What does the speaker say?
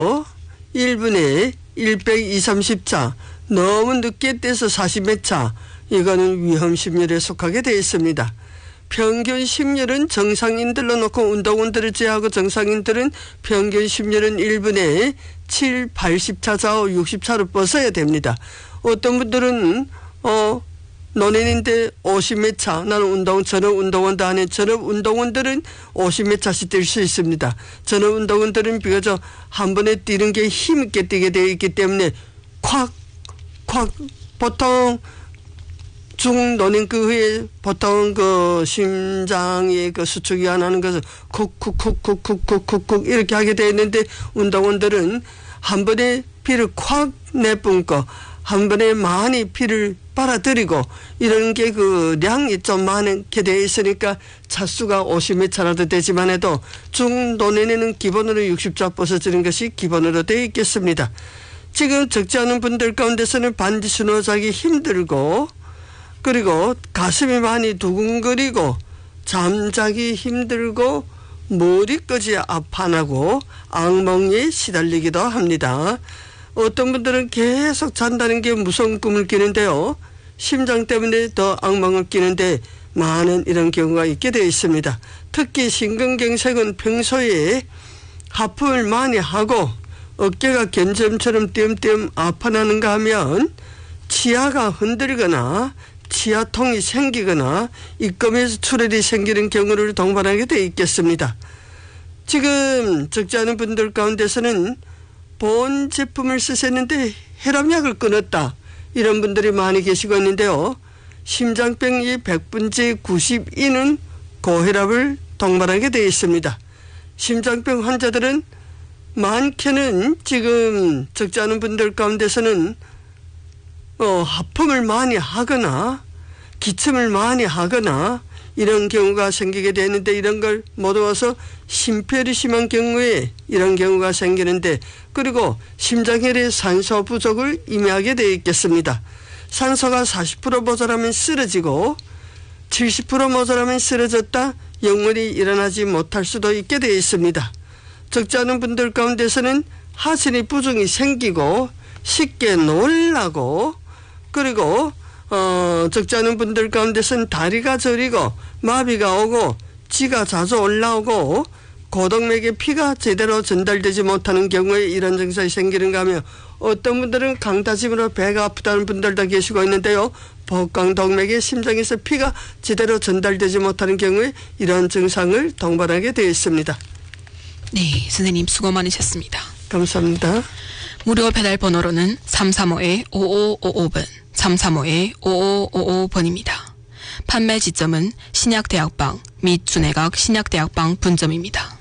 1분에 100, 2, 30차 너무 늦게 떼서 40몇 차 이거는 위험 심률에 속하게 되어 있습니다. 평균 심률은 정상인들로 놓고 운동원들을 제외하고 정상인들은 평균 심률은 1분에 7, 80차 좌우 60차로 벗어야 됩니다. 어떤 분들은 논인인데 50몇 차, 나는 전업 운동원도 아닌 전업 운동원들은 50몇 차씩 뛸 수 있습니다. 전업 운동원들은 비교적 한 번에 뛰는 게 힘있게 뛰게 되어 있기 때문에 콱 보통 중논인 그 후에 보통 그 심장의 그 수축이 안 하는 것을 쿡쿡쿡쿡쿡쿡쿡 이렇게 하게 되어 있는데 운동원들은 한 번에 피를 콱 내뿜고 한 번에 많이 피를 빨아들이고 이런 게 그 량이 좀 많게 되어 있으니까 차수가 50몇 차라도 되지만 해도 중논인에는 기본으로 60차 벗어지는 것이 기본으로 되어 있겠습니다. 지금 적지 않은 분들 가운데서는 반드 순호자기 힘들고 그리고 가슴이 많이 두근거리고 잠자기 힘들고 머리까지 아파나고 악몽에 시달리기도 합니다. 어떤 분들은 계속 잔다는 게 무서운 꿈을 끼는데요. 심장 때문에 더 악몽을 끼는데 많은 이런 경우가 있게 되어 있습니다. 특히 심근경색은 평소에 하품을 많이 하고 어깨가 견점처럼 띄엄띄엄 아파나는가 하면 치아가 흔들거나 치아통이 생기거나 입금에서 출혈이 생기는 경우를 동반하게 되어 있겠습니다. 지금 적지 않은 분들 가운데서는 본 제품을 쓰셨는데 혈압약을 끊었다. 이런 분들이 많이 계시고 있는데요. 심장병이 100분째 92는 고혈압을 동반하게 되어 있습니다. 심장병 환자들은 많게는 지금 적지 않은 분들 가운데서는 하품을 많이 하거나 기침을 많이 하거나 이런 경우가 생기게 되는데 이런 걸 모두어서 심폐혈이 심한 경우에 이런 경우가 생기는데 그리고 심장혈의 산소 부족을 의미하게 되어 있겠습니다. 산소가 40% 모자라면 쓰러지고 70% 모자라면 쓰러졌다 영원히 일어나지 못할 수도 있게 되어 있습니다. 적지 않은 분들 가운데서는 하천이 부종이 생기고 쉽게 놀라고 그리고 적지 않은 분들 가운데서는 다리가 저리고 마비가 오고 지가 자주 올라오고 고동맥에 피가 제대로 전달되지 못하는 경우에 이런 증상이 생기는가 하며 어떤 분들은 강다짐으로 배가 아프다는 분들도 계시고 있는데요. 복강동맥에 심장에서 피가 제대로 전달되지 못하는 경우에 이런 증상을 동반하게 되어 있습니다. 네, 선생님 수고 많으셨습니다. 감사합니다. 무료 배달 번호로는 335-5555번, 335-5555번입니다. 판매 지점은 신약대학방 및 준혜각 신약대학방 분점입니다.